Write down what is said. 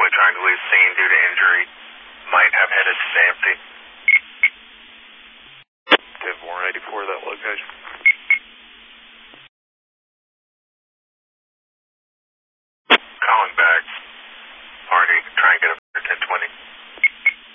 trying to leave scene due to injury. Might have headed to Dempsey.